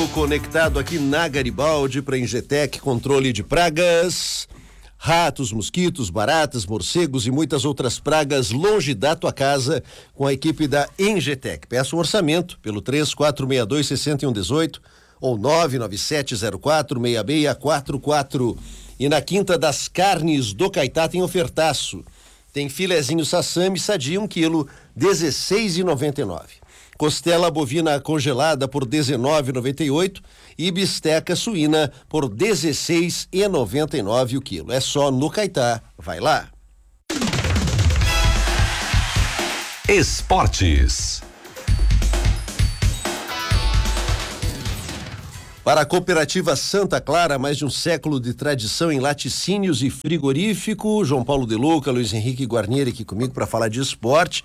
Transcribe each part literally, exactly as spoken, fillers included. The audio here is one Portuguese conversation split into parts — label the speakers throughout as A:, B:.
A: Conectado aqui na Garibaldi para Ingetec, controle de pragas, ratos, mosquitos, baratas, morcegos e muitas outras pragas longe da tua casa com a equipe da Ingetec. Peça um orçamento pelo três quatro seis dois, seis um um oito ou nove nove sete zero quatro, seis seis quatro quatro. E na Quinta das Carnes do Caetá tem ofertaço. Tem filezinho sassami sadia, um quilo, dezesseis reais e noventa e nove centavos. Costela bovina congelada por dezenove reais e noventa e oito centavos e bisteca suína por dezesseis reais e noventa e nove centavos o quilo. É só no Caetá. Vai lá.
B: Esportes.
A: Para a Cooperativa Santa Clara, mais de um século de tradição em laticínios e frigorífico. João Paulo De Luca, Luiz Henrique Guarnieri aqui comigo para falar de esporte.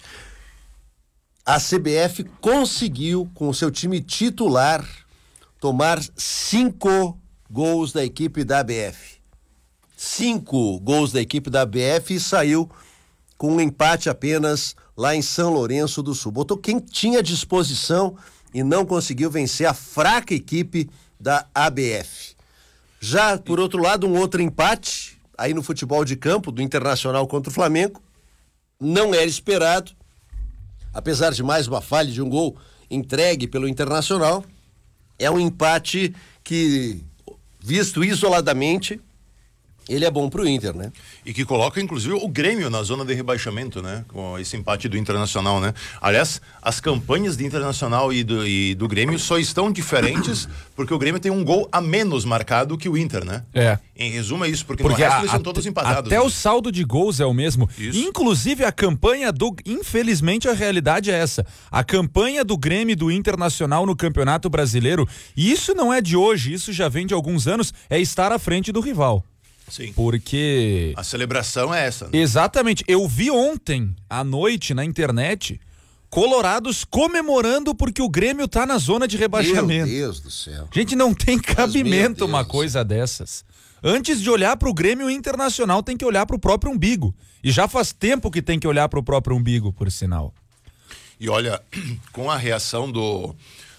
A: A C B F conseguiu, com o seu time titular, tomar cinco gols da equipe da A B F. Cinco gols da equipe da A B F e saiu com um empate apenas lá em São Lourenço do Sul. Botou quem tinha disposição e não conseguiu vencer a fraca equipe da A B F. Já, por outro lado, um outro empate aí no futebol de campo do Internacional contra o Flamengo. Não era esperado. Apesar de mais uma falha de um gol entregue pelo Internacional, é um empate que, visto isoladamente, ele é bom pro Inter, né?
C: E que coloca, inclusive, o Grêmio na zona de rebaixamento, né? Com esse empate do Internacional, né? Aliás, as campanhas de Internacional e do, e do Grêmio só estão diferentes porque o Grêmio tem um gol a menos marcado que o Inter, né?
D: É.
C: Em resumo é isso, porque,
D: porque
C: no resto
D: a,
C: eles são todos empatados.
D: Até
C: né?
D: o saldo de gols é o mesmo.
C: Isso.
D: Inclusive a campanha do... Infelizmente a realidade é essa. A campanha do Grêmio e do Internacional no Campeonato Brasileiro, e isso não é de hoje, isso já vem de alguns anos, é estar à frente do rival.
C: Sim.
D: Porque...
C: A celebração é essa. Né?
D: Exatamente. Eu vi ontem à noite na internet colorados comemorando porque o Grêmio tá na zona de rebaixamento.
A: Meu Deus do céu.
D: Gente, não tem cabimento
A: Deus
D: uma
A: do
D: coisa dessas. Antes de olhar pro Grêmio Internacional, tem que olhar pro próprio umbigo. E já faz tempo que tem que olhar pro próprio umbigo, por sinal.
C: E olha, com a reação do,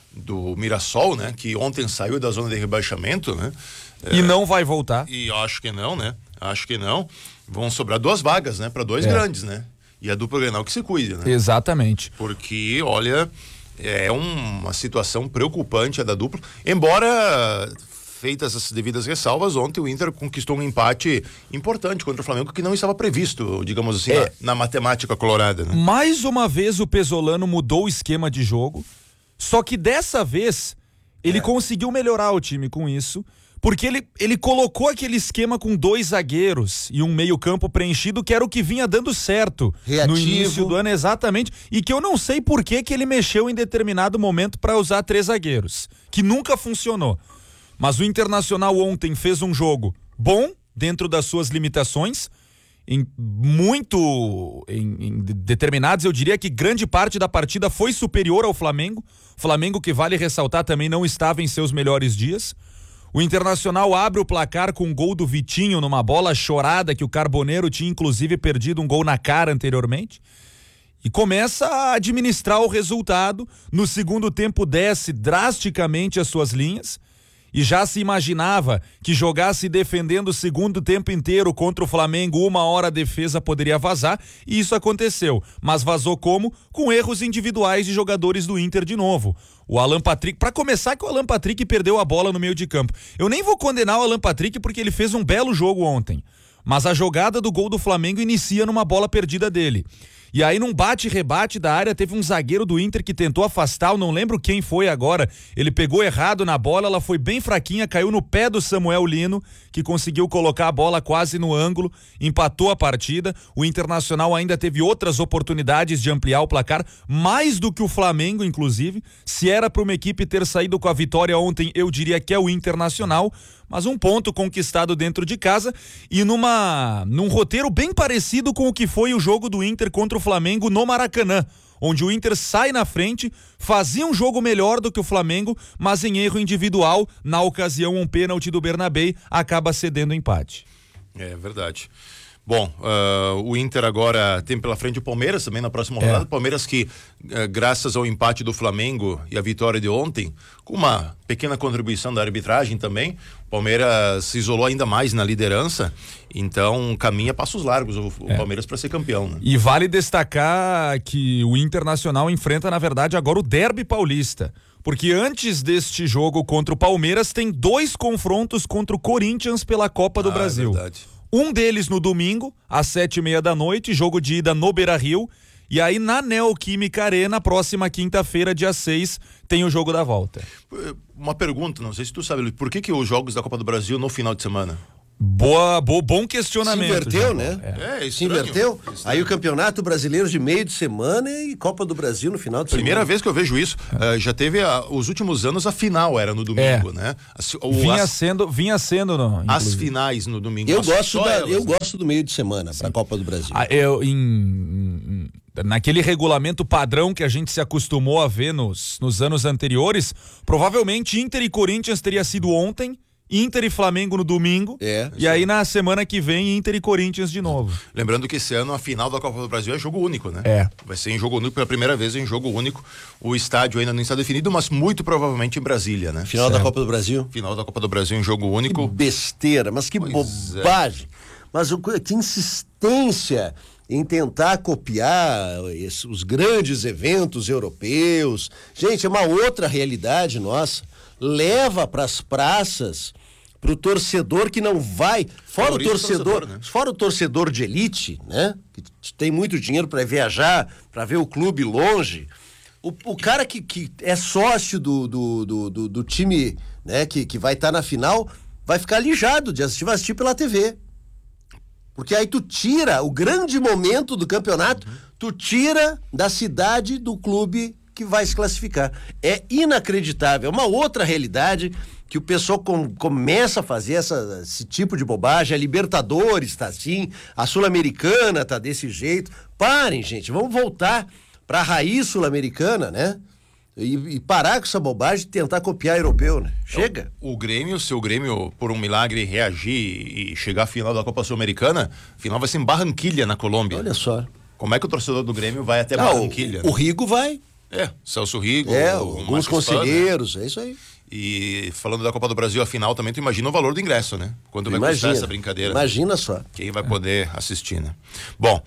C: do Mirassol, né? Que ontem saiu da zona de rebaixamento, né?
D: E
C: é,
D: não vai voltar.
C: E acho que não, né? Acho que não. Vão sobrar duas vagas, né? Para dois
D: É.
C: grandes, né? E a dupla Grenal que se cuide, né?
D: Exatamente.
C: Porque, olha, é um, uma situação preocupante a da dupla. Embora, feitas as devidas ressalvas, ontem o Inter conquistou um empate importante contra o Flamengo que não estava previsto, digamos assim,
D: É.
C: na, na matemática colorada, né?
D: Mais uma vez o Pesolano mudou o esquema de jogo, só que dessa vez ele
C: É.
D: conseguiu melhorar o time com isso, porque ele, ele colocou aquele esquema com dois zagueiros e um meio-campo preenchido, que era o que vinha dando certo
A: Reativo.
D: no início do ano, exatamente, e que eu não sei por que que ele mexeu em determinado momento para usar três zagueiros, que nunca funcionou. Mas o Internacional ontem fez um jogo bom, dentro das suas limitações, em muito, em, em determinados, eu diria que grande parte da partida foi superior ao Flamengo, Flamengo que vale ressaltar também não estava em seus melhores dias. O Internacional abre o placar com um gol do Vitinho numa bola chorada que o Carboneiro tinha inclusive perdido um gol na cara anteriormente. E começa a administrar o resultado. No segundo tempo desce drasticamente as suas linhas. E já se imaginava que jogasse defendendo o segundo tempo inteiro contra o Flamengo, uma hora a defesa poderia vazar, e isso aconteceu. Mas vazou como? Com erros individuais de jogadores do Inter de novo. O Alan Patrick, para começar, que o Alan Patrick perdeu a bola no meio de campo. Eu nem vou condenar o Alan Patrick porque ele fez um belo jogo ontem. Mas a jogada do gol do Flamengo inicia numa bola perdida dele. E aí num bate-rebate da área teve um zagueiro do Inter que tentou afastar, eu não lembro quem foi agora, ele pegou errado na bola, ela foi bem fraquinha, caiu no pé do Samuel Lino, que conseguiu colocar a bola quase no ângulo, empatou a partida. O Internacional ainda teve outras oportunidades de ampliar o placar, mais do que o Flamengo, inclusive. Se era para uma equipe ter saído com a vitória ontem, eu diria que é o Internacional, mas um ponto conquistado dentro de casa e numa num roteiro bem parecido com o que foi o jogo do Inter contra o Flamengo no Maracanã, onde o Inter sai na frente, fazia um jogo melhor do que o Flamengo, mas em erro individual, na ocasião um pênalti do Bernabé, acaba cedendo o empate.
C: É verdade. Bom, uh, o Inter agora tem pela frente o Palmeiras também na próxima rodada. É. Palmeiras que, uh, graças ao empate do Flamengo e a vitória de ontem, com uma pequena contribuição da arbitragem também, o Palmeiras se isolou ainda mais na liderança, então caminha passos largos o, o é. Palmeiras para ser campeão. Né?
D: E vale destacar que o Internacional enfrenta, na verdade, agora o Derby Paulista. Porque antes deste jogo contra o Palmeiras, tem dois confrontos contra o Corinthians pela Copa do
C: ah,
D: Brasil.
C: É verdade.
D: Um deles no domingo, às sete e meia da noite, jogo de ida no Beira-Rio. E aí na Neoquímica Arena, próxima quinta-feira, dia seis, tem o jogo da volta.
C: Uma pergunta, não sei se tu sabe, por que que os jogos da Copa do Brasil no final de semana?
D: Boa, bo, bom questionamento.
A: Se inverteu, né?
C: É, é
A: Se inverteu. Aí o Campeonato Brasileiro de meio de semana e Copa do Brasil no final de
C: Primeira
A: semana.
C: vez que eu vejo isso. Uh, já teve a, os últimos anos a final era no domingo, é. né? As, o,
D: vinha
C: as,
D: sendo, vinha sendo no,
C: as finais no domingo.
A: Eu gosto da,
C: elas,
A: eu
C: né?
A: gosto do meio de semana para a Copa do Brasil.
D: Ah, eu em, em naquele regulamento padrão que a gente se acostumou a ver nos, nos anos anteriores, provavelmente Inter e Corinthians teria sido ontem. Inter e Flamengo no domingo.
A: É,
D: e aí na semana que vem Inter e Corinthians de novo.
C: Lembrando que esse ano a final da Copa do Brasil é jogo único, né?
D: É.
C: Vai ser em jogo único pela primeira vez em jogo único. O estádio ainda não está definido, mas muito provavelmente em Brasília, né?
A: Final certo. da Copa do Brasil.
C: Final da Copa do Brasil em jogo único.
A: Que besteira, mas que pois bobagem. É. Mas o, que insistência em tentar copiar esse, os grandes eventos europeus. Gente, é uma outra realidade nossa. Leva para as praças, para o torcedor que não vai, fora o torcedor, torcedor né? fora o torcedor de elite, né? Que tem muito dinheiro para viajar, para ver o clube longe. O, o cara que, que é sócio do, do, do, do, do time, né? Que, que vai estar tá na final, vai ficar lijado de assistir, vai assistir pela T V. Porque aí tu tira o grande momento do campeonato, uhum. tu tira da cidade do clube que vai se classificar. É inacreditável, é uma outra realidade que o pessoal com, começa a fazer essa, esse tipo de bobagem. A Libertadores tá assim, a Sul-Americana tá desse jeito. Parem, gente, vamos voltar para a raiz sul-americana, né? E, e parar com essa bobagem de tentar copiar europeu, né? Chega.
C: O, o Grêmio, se o Grêmio, por um milagre, reagir e chegar à final da Copa Sul-Americana, a final vai ser em Barranquilha, na Colômbia.
A: Olha só.
C: Como é que o torcedor do Grêmio vai até ah, Barranquilha?
A: O,
C: né?
A: o Rigo vai.
C: É, Celso Rigo.
A: É, alguns conselheiros, né? É isso aí.
C: E falando da Copa do Brasil, a final também, tu imagina o valor do ingresso, né? Quando vai
A: imagina,
C: custar essa brincadeira.
A: Imagina só.
C: Quem vai poder assistir, né? Bom,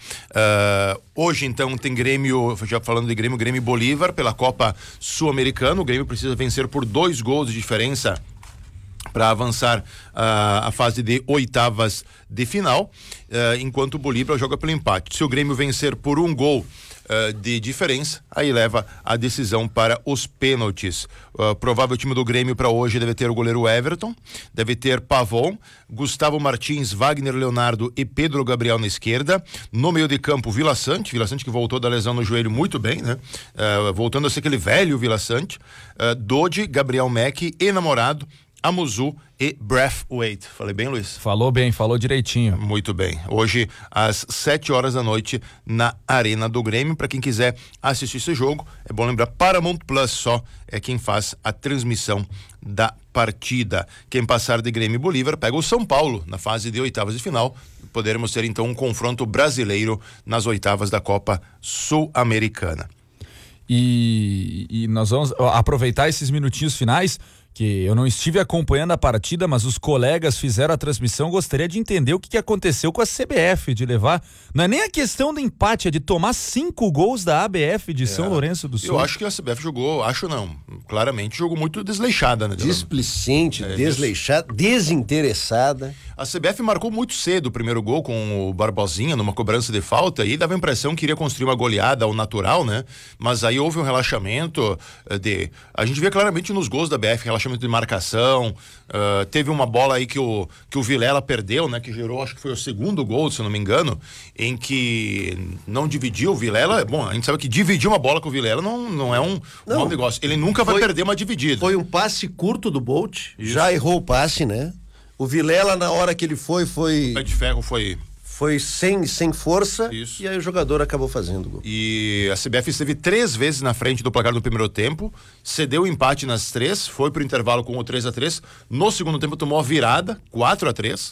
C: uh, hoje então tem Grêmio, já falando de Grêmio, Grêmio e Bolívar pela Copa Sul-Americana. O Grêmio precisa vencer por dois gols de diferença para avançar uh, a fase de oitavas de final, uh, enquanto o Bolívar joga pelo empate. Se o Grêmio vencer por um gol Uh, de diferença, aí leva a decisão para os pênaltis. Uh, provável time do Grêmio para hoje deve ter o goleiro Everton, deve ter Pavon, Gustavo Martins, Wagner Leonardo e Pedro Gabriel na esquerda. No meio de campo, Vila Sante, Vila Sante que voltou da lesão no joelho muito bem, né? Uh, voltando a ser aquele velho Vila Sante. Uh, Dodi, Gabriel Mack e namorado Amuzu e Braithwaite. Falei bem, Luiz?
D: Falou bem, falou direitinho.
C: Muito bem. Hoje, às sete horas da noite, na Arena do Grêmio. Para quem quiser assistir esse jogo, é bom lembrar, Paramount Plus só é quem faz a transmissão da partida. Quem passar de Grêmio e Bolívar pega o São Paulo na fase de oitavas de final. Poderemos ter então um confronto brasileiro nas oitavas da Copa Sul-Americana.
D: E, e nós vamos aproveitar esses minutinhos finais, que eu não estive acompanhando a partida, mas os colegas fizeram a transmissão. Gostaria de entender o que, que aconteceu com a C B F, de levar, não é nem a questão do empate, é de tomar cinco gols da A B F de é, São Lourenço do Sul.
C: Eu acho que a C B F jogou, acho não, claramente jogou muito desleixada, né?
A: Displicente, é, desleixada, desinteressada.
C: A C B F marcou muito cedo o primeiro gol com o Barbosinha numa cobrança de falta e dava a impressão que iria construir uma goleada ao natural, né? Mas aí houve um relaxamento de... A gente vê claramente nos gols da B F, relaxamento de marcação, uh, teve uma bola aí que o, que o Vilela perdeu, né? Que gerou, acho que foi o segundo gol, se eu não me engano, em que não dividiu o Vilela. Bom, a gente sabe que dividir uma bola com o Vilela não, não é um não, mau negócio. Ele nunca foi, vai perder uma dividida.
A: Foi um passe curto do Bolt, isso. Já errou o passe, né? O Vilela, na hora que ele foi, foi...
C: O pé de ferro foi...
A: Foi sem, sem força.
C: Isso.
A: E aí o jogador acabou fazendo o gol.
C: E a C B F esteve três vezes na frente do placar no primeiro tempo, cedeu o empate nas três, foi pro intervalo com o três a três. No segundo tempo tomou a virada, quatro a três.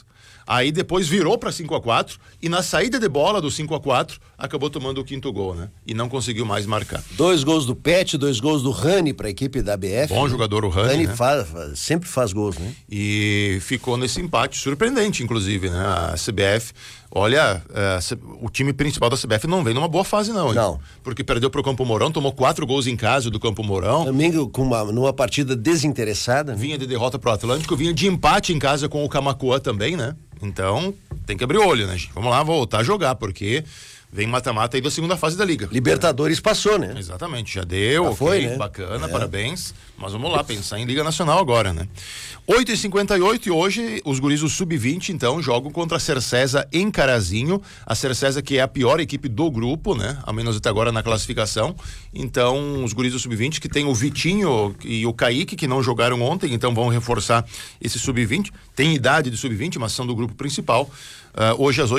C: Aí depois virou para cinco a quatro e na saída de bola do cinco a quatro acabou tomando o quinto gol, né? E não conseguiu mais marcar.
A: Dois gols do Pet, dois gols do Rani para a equipe da B F.
C: Bom jogador o Rani,
A: Rani
C: né?
A: faz, faz, sempre faz gols, né?
C: E ficou nesse empate surpreendente, inclusive, né? A C B F, olha, é, o time principal da C B F não vem numa boa fase não, hein?
A: Não.
C: Porque perdeu pro Campo Mourão, tomou quatro gols em casa do Campo Mourão.
A: Domingo com uma, numa partida desinteressada. Né?
C: Vinha de derrota pro Atlântico, vinha de empate em casa com o Camaquã também, né? Então, tem que abrir o olho, né, gente? Vamos lá, voltar a jogar, porque vem mata-mata aí da segunda fase da Liga.
A: Libertadores passou, né?
C: Exatamente, já deu,
A: Já
C: ok,
A: foi, né?
C: bacana,
A: É.
C: parabéns. Mas vamos lá, pensar em Liga Nacional agora, né? oito e cinquenta e oito e hoje os guris do sub vinte, então, jogam contra a Cercesa em Carazinho. A Cercesa que é a pior equipe do grupo, né? Ao menos até agora na classificação. Então, os guris do sub vinte, que tem o Vitinho e o Kaique, que não jogaram ontem, então vão reforçar esse sub vinte. Tem idade de sub vinte, mas são do grupo principal. Uh, hoje às oito